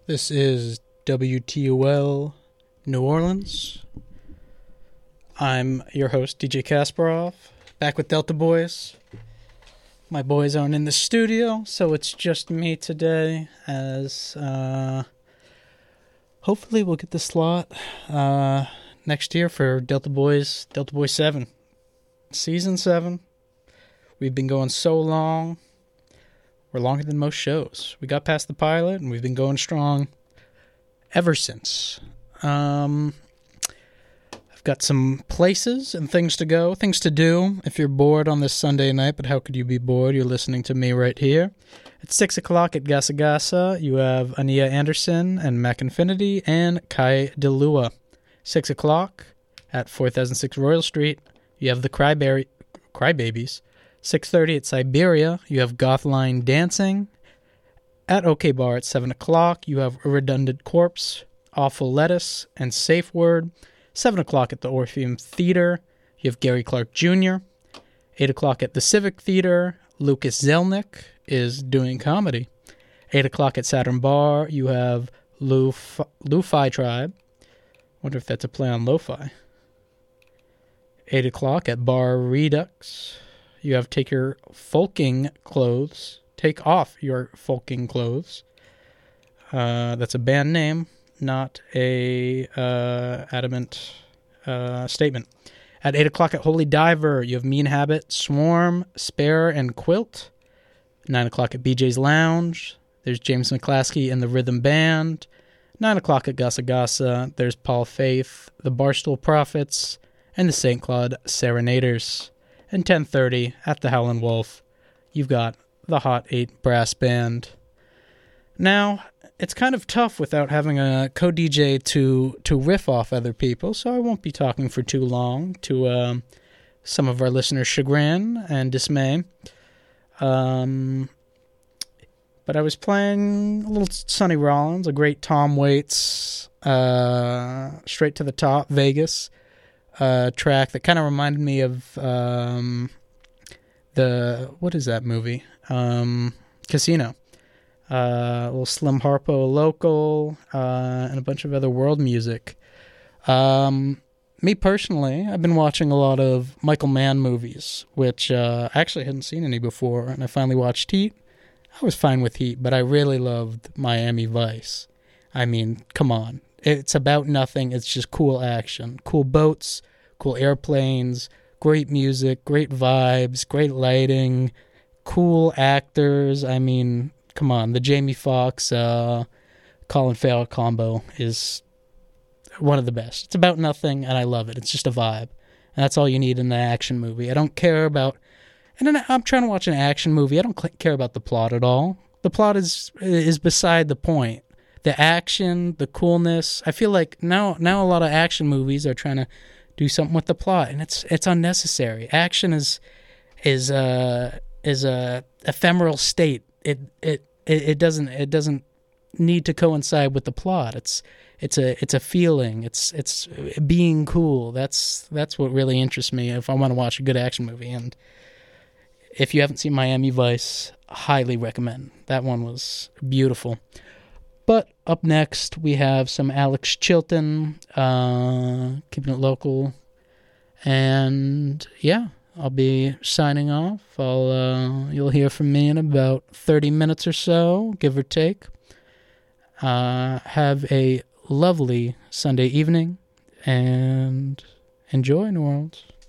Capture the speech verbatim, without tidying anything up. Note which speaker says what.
Speaker 1: This is W T O L New Orleans. I'm your host, D J Kasparov, back with Delta Boys. My boys aren't in the studio, so it's just me today, as uh, hopefully we'll get the slot uh, next year for Delta Boys, Delta Boys seven. Season seven. We've been going so long. We're longer than most shows. We got past the pilot, and we've been going strong ever since. Um, I've got some places and things to go, things to do if you're bored on this Sunday night, but how could you be bored? You're listening to me right here. At six o'clock at Gasa Gasa, you have Ania Anderson and Mac Infinity and Kai DeLua. six o'clock at four thousand six Royal Street, you have the Cryberry, Crybabies. six thirty at Siberia, you have Gothline Dancing. At OK Bar at seven o'clock, you have A Redundant Corpse, Awful Lettuce, and Safe Word. seven o'clock at the Orpheum Theater, you have Gary Clark Junior eight o'clock at the Civic Theater, Lucas Zelnick is doing comedy. eight o'clock at Saturn Bar, you have Luf- Lu-Fi Tribe. Wonder if that's a play on lo-fi. eight o'clock at Bar Redux, you have Take Your Folking Clothes. Take Off Your Folking Clothes. Uh, that's a band name, not a uh, adamant uh, statement. At eight o'clock at Holy Diver, you have Mean Habit, Swarm, Spare, and Quilt. nine o'clock at B J's Lounge, there's James McClaskey and the Rhythm Band. nine o'clock at Gasa Gasa, there's Paul Faith, the Barstool Prophets, and the Saint Claude Serenaders. And ten thirty at the Howlin' Wolf, you've got the Hot eight Brass Band. Now, it's kind of tough without having a co-D J to, to riff off other people, so I won't be talking for too long to um, some of our listeners' chagrin and dismay. Um, but I was playing a little Sonny Rollins, a great Tom Waits, uh, Straight to the Top, Vegas, uh, track that kind of reminded me of um, the, what is that movie? Um, Casino. Uh, a little Slim Harpo Local, uh, and a bunch of other world music. Um, me personally, I've been watching a lot of Michael Mann movies, which uh, I actually hadn't seen any before, and I finally watched Heat. I was fine with Heat, but I really loved Miami Vice. I mean, come on. It's about nothing. It's just cool action. Cool boats, cool airplanes, great music, great vibes, great lighting, cool actors. I mean, come on. The Jamie Foxx, uh, Colin Farrell combo is one of the best. It's about nothing, and I love it. It's just a vibe. And that's all you need in an action movie. I don't care about... And then I'm trying to watch an action movie. I don't care about the plot at all. The plot is is beside the point. The action, the coolness. I feel like now now a lot of action movies are trying to do something with the plot, and it's it's unnecessary. Action is is uh is a ephemeral state. It it it doesn't it doesn't need to coincide with the plot. It's it's a it's a feeling. It's it's being cool. That's that's what really interests me if I want to watch a good action movie. And if you haven't seen Miami Vice, highly recommend. That one was beautiful. But up next we have some Alex Chilton, uh, keeping it local, and yeah. I'll be signing off. I'll uh, you'll hear from me in about thirty minutes or so, give or take. Uh, have a lovely Sunday evening, and enjoy New Orleans.